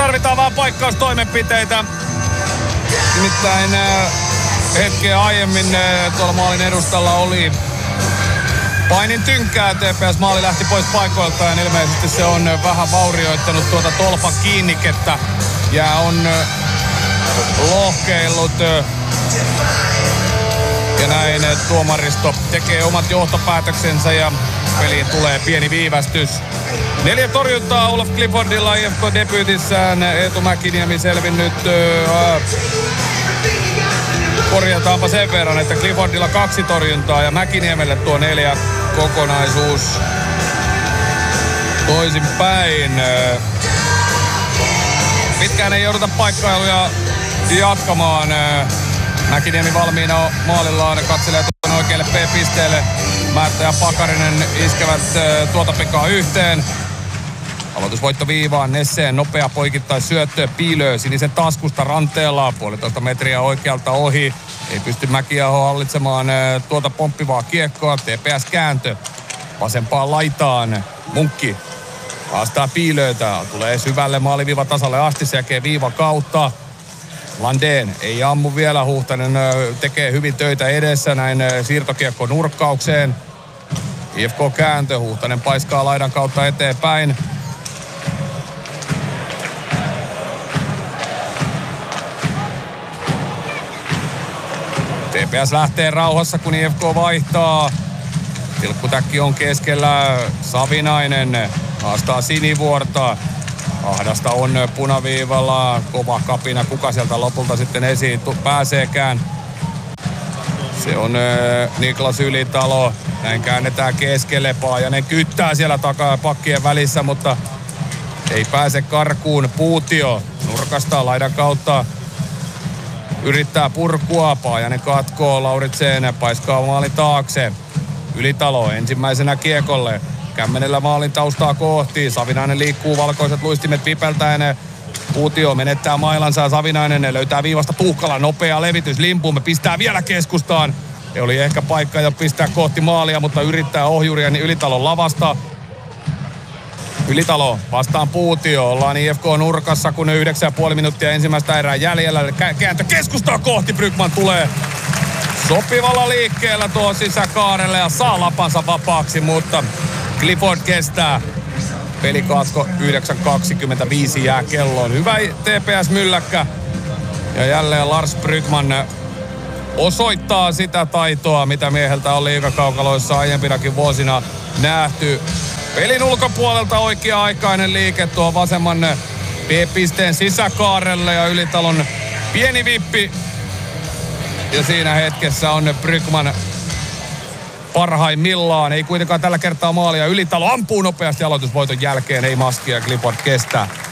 tarvitaan vähän paikkaustoimenpiteitä. Nimittäin hetkeä aiemmin tuolla maalin edustalla oli painin tynkää. TPS maali lähti pois paikoiltaan. Ilmeisesti se on vähän vaurioittanut tuota tolpan kiinnikettä ja on lohkeillut. Ja näin tuomaristo tekee omat johtopäätöksensä ja peliin tulee pieni viivästys. 4 torjuntaa Olaf Cliffordilla IFK-debyytissään. Eetu Mäkiniemi selvinnyt. Korjataanpa sen verran, että Cliffordilla 2 torjuntaa ja Mäkiniemelle tuo 4 kokonaisuus toisinpäin. Pitkään ei jouduta paikkailuja jatkamaan. Mäkiniemi valmiina maalillaan, katselee tuon oikealle P-pisteelle. Määttä ja Pakarinen iskevät tuota pikaa yhteen. Aloitusvoitto viivaan, Nesseen nopea poikittais syöttö, Piilö sinisen taskusta ranteella, 1,5 metriä oikealta ohi. Ei pysty Mäkiaho hallitsemaan tuota pomppivaa kiekkoa, TPS kääntö vasempaan laitaan. Munkki haastaa Piilöitä, tulee syvälle maaliviiva tasalle asti, se jälkeen viiva kautta. Landén ei ammu vielä, Huhtanen tekee hyvin töitä edessä, näin siirtokiekko nurkkaukseen. IFK kääntö, Huhtanen paiskaa laidan kautta eteenpäin. TPS lähtee rauhassa, kun IFK vaihtaa. Tilkkutäkki on keskellä, Savinainen haastaa Sinivuorta. Ahdasta on punaviivalla, kova kapina, kuka sieltä lopulta sitten esiin pääseekään. Se on Niklas Ylitalo, näin käännetään keskelle, Paajanen kyttää siellä takaa pakkien välissä, mutta ei pääse karkuun. Puutio nurkasta laidan kautta yrittää purkua, Paajanen katkoo, Lauritsen paiskaa maalin taakse. Ylitalo ensimmäisenä kiekolle. Kämmenellä maalin taustaa kohti. Savinainen liikkuu, valkoiset luistimet pipeltäen. Puutio menettää mailansa. Savinainen löytää viivasta Tuhkala. Nopea levitys. Limpumme pistää vielä keskustaan. Ei oli ehkä paikka jo pistää kohti maalia, mutta yrittää ohjuria niin Ylitalon lavasta. Ylitalo vastaan Puutio. Ollaan IFK-nurkassa, kun 9,5 minuuttia ensimmäistä erää jäljellä. Kääntö keskustaa kohti. Brygman tulee sopivalla liikkeellä tuo sisäkaarelle ja saa lapansa vapaaksi, mutta Clifford kestää. Pelikatko 9.25 jää kelloon. Hyvä TPS-mylläkkä. Ja jälleen Lars Brygman osoittaa sitä taitoa, mitä mieheltä on liigakaukaloissa aiempinakin vuosina nähty. Pelin ulkopuolelta oikea-aikainen liike tuo vasemman B-pisteen sisäkaarelle ja Ylitalon pieni vippi. Ja siinä hetkessä on Brygman parhaimmillaan. Ei kuitenkaan tällä kertaa maalia. Ylitalo ampuu nopeasti aloitusvoiton jälkeen. Ei maskia ja Clifford kestää.